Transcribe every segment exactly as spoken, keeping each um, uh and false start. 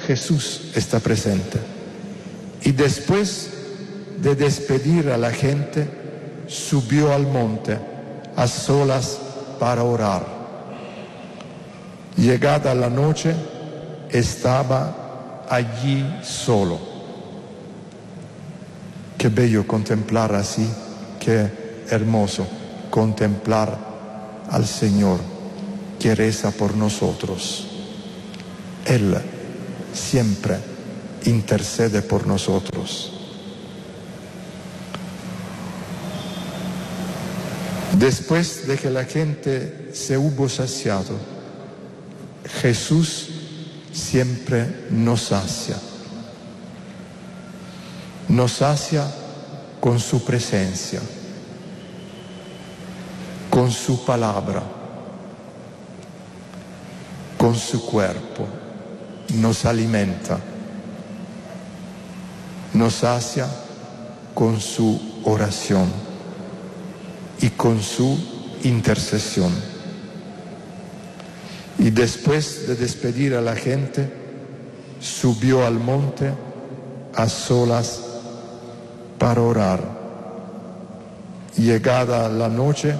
Jesús está presente. Y después de despedir a la gente, subió al monte a solas para orar. Llegada la noche, estaba allí solo. Qué bello contemplar así, qué hermoso contemplar al Señor que reza por nosotros. Él siempre intercede por nosotros. Después de que la gente se hubo saciado, Jesús siempre nos sacia. Nos sacia con su presencia, con su palabra, con su cuerpo. Nos alimenta, nos sacia con su oración y con su intercesión. Y después de despedir a la gente, subió al monte a solas para orar. Llegada la noche,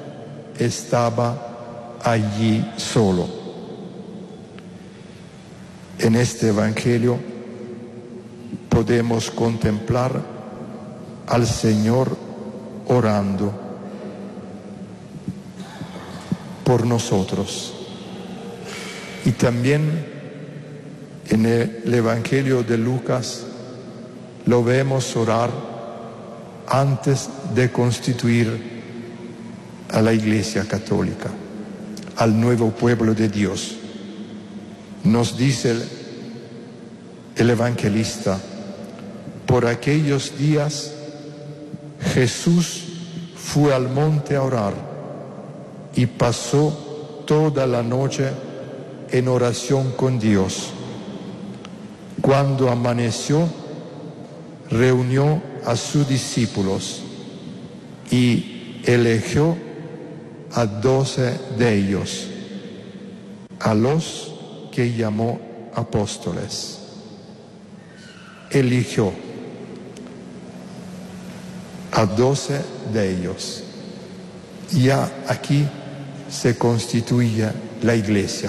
estaba allí solo. En este Evangelio podemos contemplar al Señor orando por nosotros. Y también en el Evangelio de Lucas lo vemos orar antes de constituir a la Iglesia Católica, al nuevo pueblo de Dios. Nos dice el, el evangelista, por aquellos días Jesús fue al monte a orar y pasó toda la noche en oración con Dios. Cuando amaneció, reunió a sus discípulos y eligió a doce de ellos, a los que llamó apóstoles. Eligió a doce de ellos. Ya aquí se constituye la Iglesia.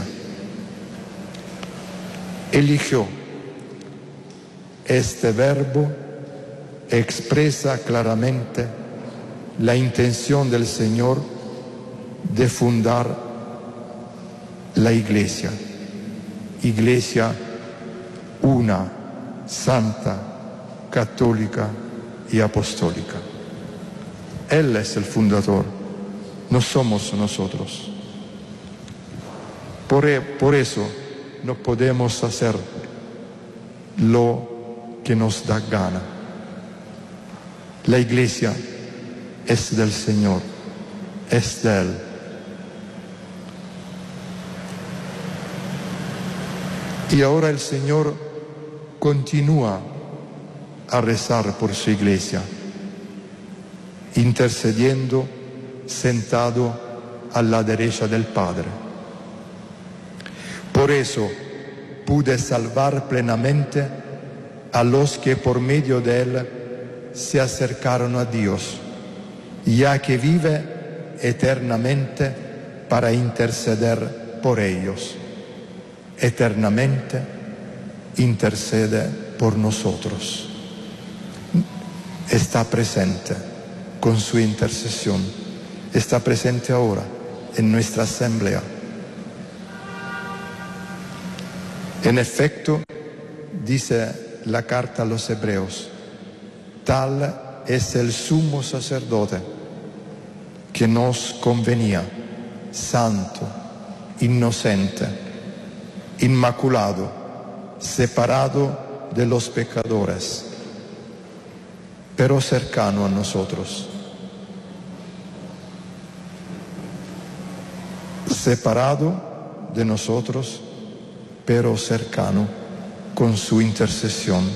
Eligió. Este verbo expresa claramente la intención del Señor de fundar la Iglesia. Iglesia una, santa, católica y apostólica. Él es el fundador, no somos nosotros. Por, por eso no podemos hacer lo que nos da gana. La Iglesia es del Señor, es de Él. Y ahora el Señor continúa a rezar por su Iglesia, intercediendo sentado a la derecha del Padre. Por eso pude salvar plenamente a los que por medio de Él se acercaron a Dios, ya que vive eternamente para interceder por ellos. Eternamente intercede por nosotros. Está presente con su intercesión. Está presente ahora en nuestra asamblea. En efecto, dice la carta a los Hebreos, tal es el sumo sacerdote que nos convenía, santo, inocente, inmaculado, separado de los pecadores, pero cercano a nosotros. Separado de nosotros, pero cercano con su intercesión.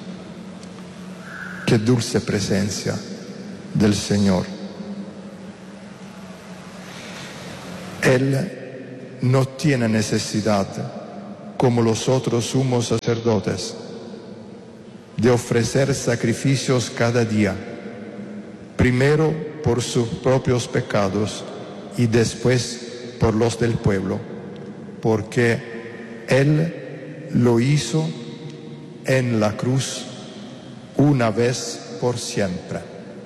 Qué dulce presencia del Señor. Él no tiene necesidad como los otros sumos sacerdotes, de ofrecer sacrificios cada día, primero por sus propios pecados y después por los del pueblo, porque Él lo hizo en la cruz una vez por siempre.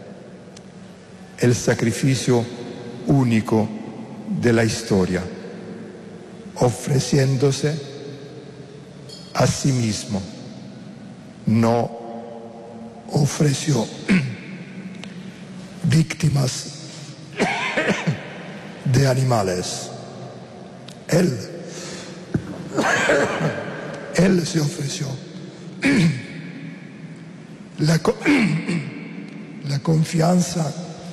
El sacrificio único de la historia, ofreciéndose a sí mismo. No ofreció víctimas de animales. Él, él se ofreció. La, la confianza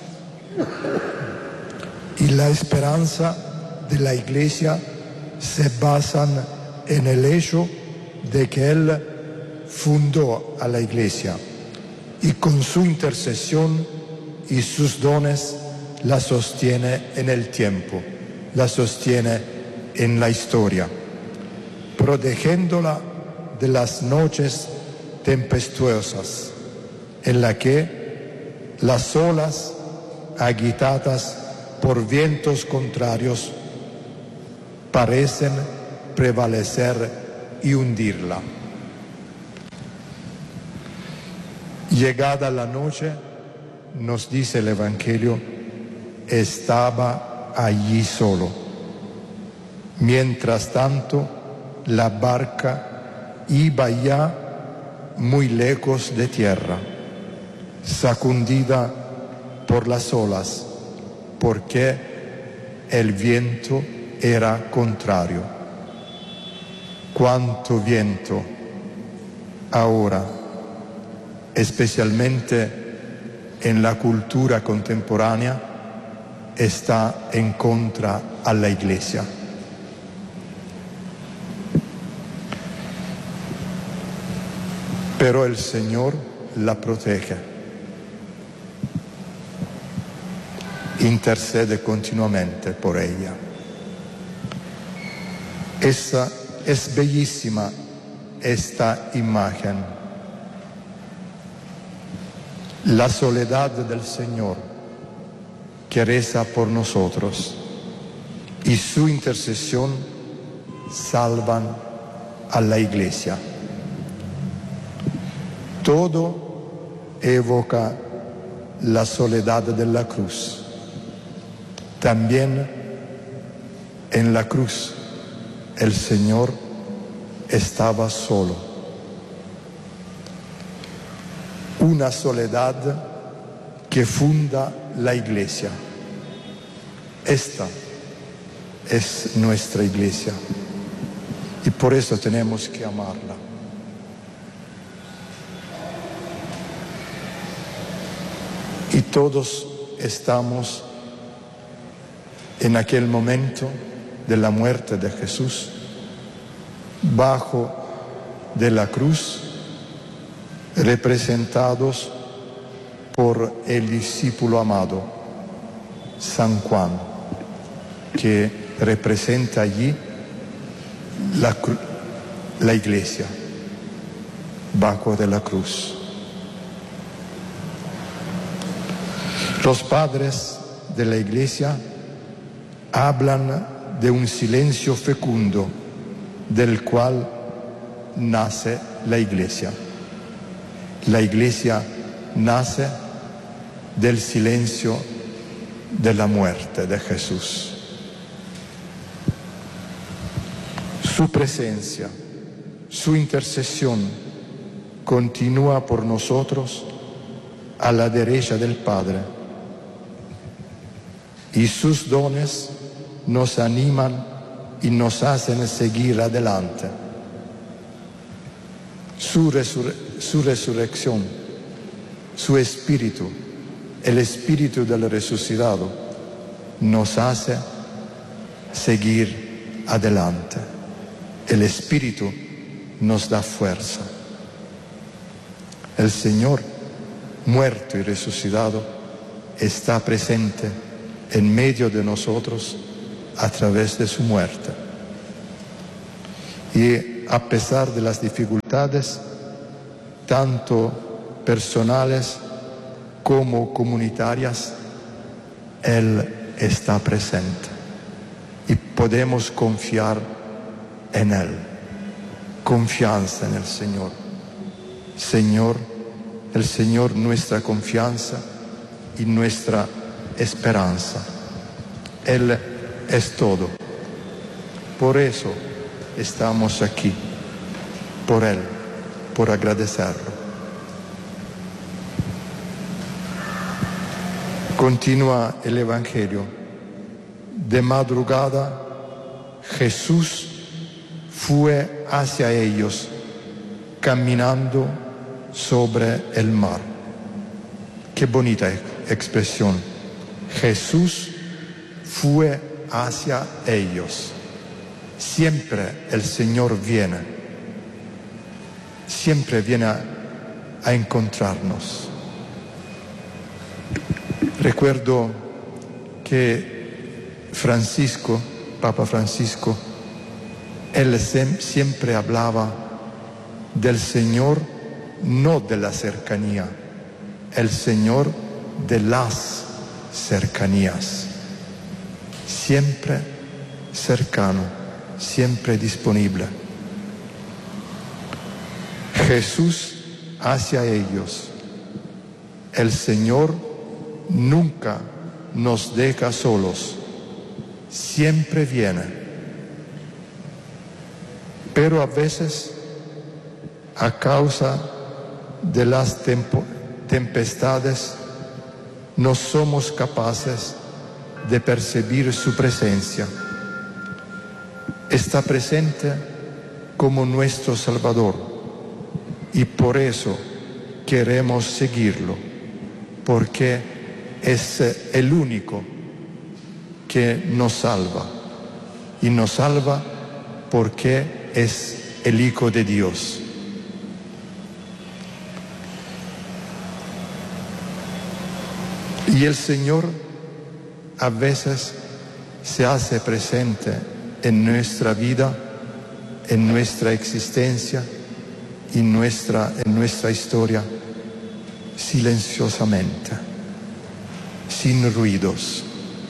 y la esperanza de la Iglesia se basan en el hecho de que Él fundó a la Iglesia y con su intercesión y sus dones la sostiene en el tiempo, la sostiene en la historia, protegiéndola de las noches tempestuosas en la que las olas agitadas por vientos contrarios parecen prevalecer y hundirla. Llegada la noche, nos dice el Evangelio, estaba allí solo. Mientras tanto, la barca iba ya muy lejos de tierra, sacudida por las olas, porque el viento era contrario. Cuánto viento ahora, especialmente en la cultura contemporánea, está en contra a la Iglesia. Pero el Señor la protege, intercede continuamente por ella. Esa es bellísima esta imagen. La soledad del Señor que reza por nosotros y su intercesión salvan a la Iglesia. Todo evoca la soledad de la cruz. También en la cruz el Señor estaba solo. Una soledad que funda la Iglesia. Esta es nuestra Iglesia y por eso tenemos que amarla. Y todos estamos en aquel momento de la muerte de Jesús, bajo de la cruz, representados por el discípulo amado, San Juan, que representa allí la, la Iglesia, bajo de la cruz. Los padres de la Iglesia hablan de un silencio fecundo del cual nace la Iglesia. La Iglesia nace del silencio de la muerte de Jesús. Su presencia, su intercesión continúa por nosotros a la derecha del Padre, y sus dones nos animan y nos hacen seguir adelante. Su, resur- su resurrección, su espíritu, el espíritu del resucitado, nos hace seguir adelante. El espíritu nos da fuerza. El Señor, muerto y resucitado, está presente en medio de nosotros a través de su muerte. Y a pesar de las dificultades, tanto personales como comunitarias, Él está presente y podemos confiar en Él. Confianza en el Señor. Señor, el Señor nuestra confianza y nuestra esperanza. Él es todo. Por eso estamos aquí, por Él, por agradecerlo. Continúa el Evangelio. De madrugada, Jesús fue hacia ellos, caminando sobre el mar. Qué bonita expresión. Jesús fue hacia ellos. Siempre el Señor viene. Siempre viene a, a encontrarnos. Recuerdo que Francisco, Papa Francisco, él siempre hablaba del Señor, no de la cercanía, el Señor de las cercanías. Siempre cercano, siempre disponible. Jesús hacia ellos. El Señor nunca nos deja solos, siempre viene. Pero a veces, a causa de las tempo- tempestades, no somos capaces de percibir su presencia. Está presente como nuestro Salvador y por eso queremos seguirlo, porque es el único que nos salva y nos salva porque es el Hijo de Dios. Y el Señor a veces se hace presente en nuestra vida, en nuestra existencia y nuestra, en nuestra historia, silenciosamente, sin ruidos.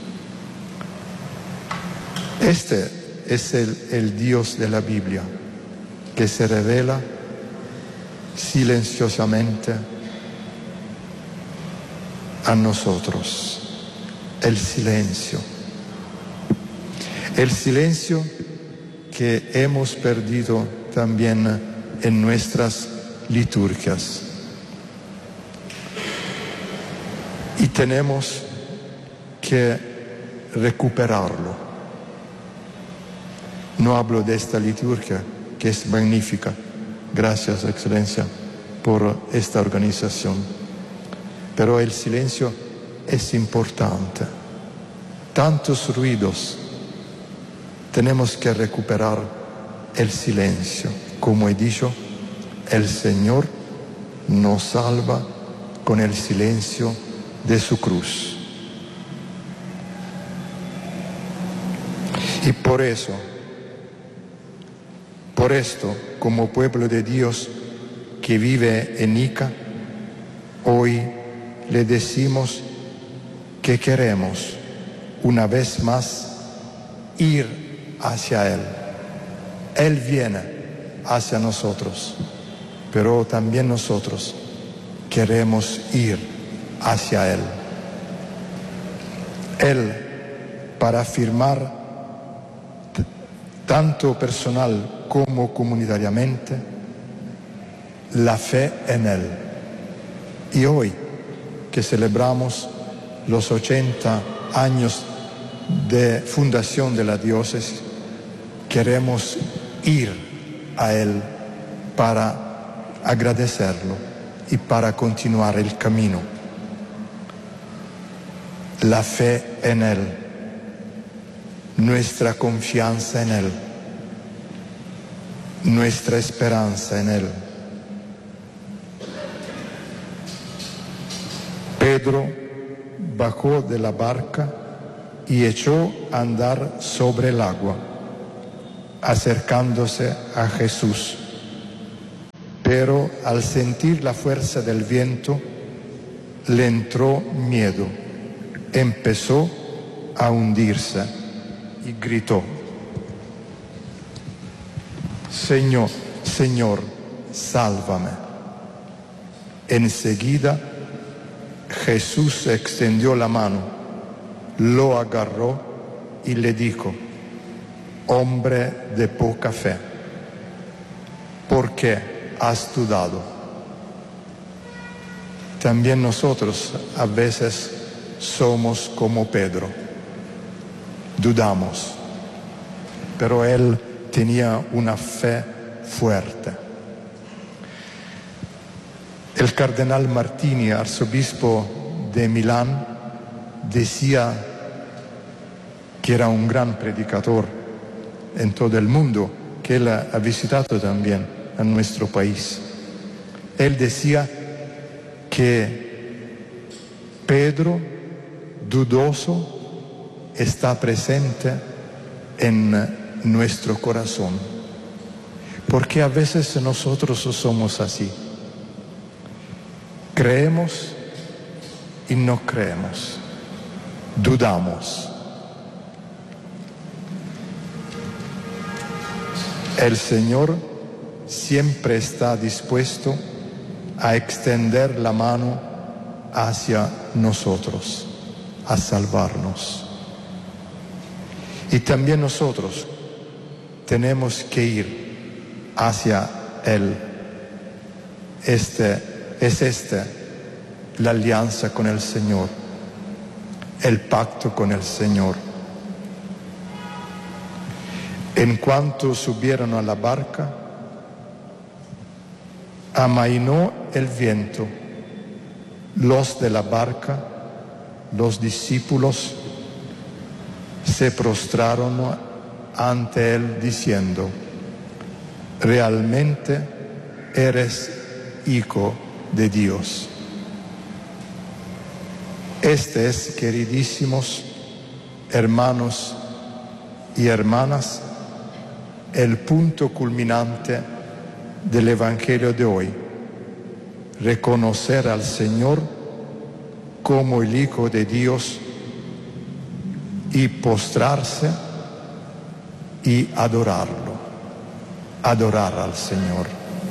Este es el, el Dios de la Biblia, que se revela silenciosamente a nosotros. El silencio. El silencio que hemos perdido también en nuestras liturgias. Y tenemos que recuperarlo. No hablo de esta liturgia, que es magnífica. Gracias, Excelencia, por esta organización. Pero el silencio es importante. Tantos ruidos. Tenemos que recuperar el silencio. Como he dicho, el Señor nos salva con el silencio de su cruz. Y por eso, por esto, como pueblo de Dios que vive en Ica, hoy le decimos que queremos una vez más ir hacia Él. Él viene hacia nosotros, pero también nosotros queremos ir hacia Él. Él, para afirmar t- tanto personal como comunitariamente la fe en Él. Y hoy, que celebramos los ochenta años de fundación de la diócesis, queremos ir a Él para agradecerlo y para continuar el camino. La fe en Él, nuestra confianza en Él, nuestra esperanza en Él. Pedro bajó de la barca y echó a andar sobre el agua. acercándose a Jesús. Pero al sentir la fuerza del viento, le entró miedo, empezó a hundirse y gritó: Señor, Señor, sálvame. Enseguida Jesús extendió la mano, lo agarró y le dijo: hombre de poca fe, ¿por qué has dudado? También nosotros a veces somos como Pedro, dudamos, pero él tenía una fe fuerte. El cardenal Martini, arzobispo de Milán, decía que era un gran predicador en todo el mundo, que él ha visitado también en nuestro país. Él decía que Pedro, dudoso, está presente en nuestro corazón, porque a veces nosotros somos así. Creemos y no creemos, dudamos. El Señor siempre está dispuesto a extender la mano hacia nosotros, a salvarnos. Y también nosotros tenemos que ir hacia Él. Este, es esta la alianza con el Señor, el pacto con el Señor. En cuanto subieron a la barca, amainó el viento. Los de la barca, los discípulos, se prostraron ante él diciendo: realmente eres Hijo de Dios. Este es, queridísimos hermanos y hermanas, el punto culminante del Evangelio de hoy: reconocer al Señor como el Hijo de Dios y postrarse y adorarlo, adorar al Señor.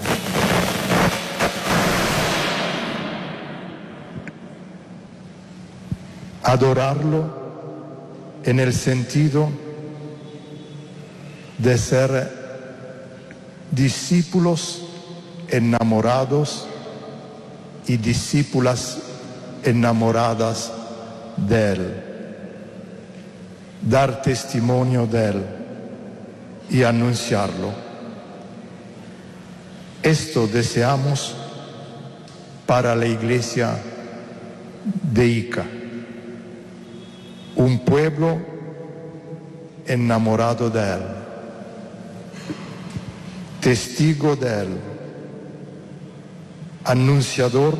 Adorarlo en el sentido de ser discípulos enamorados y discípulas enamoradas de Él, dar testimonio de Él y anunciarlo. Esto deseamos para la iglesia de Ica, un pueblo enamorado de Él, testigo de Él, anunciador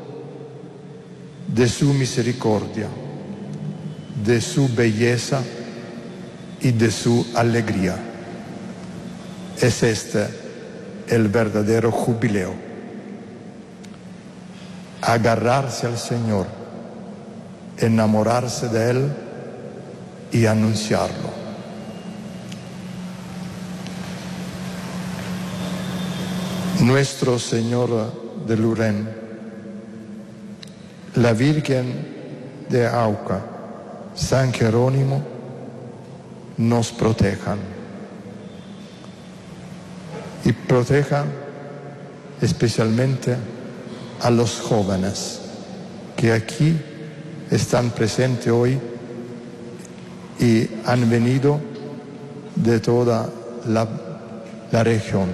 de su misericordia, de su belleza y de su alegría. Es este el verdadero jubileo: agarrarse al Señor, enamorarse de Él y anunciarlo. Nuestro Señor de Lurén, la Virgen de Auca, San Jerónimo, nos protejan y protejan especialmente a los jóvenes que aquí están presentes hoy y han venido de toda la, la región.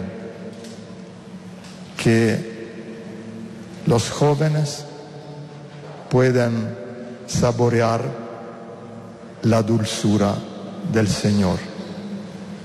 Que los jóvenes puedan saborear la dulzura del Señor.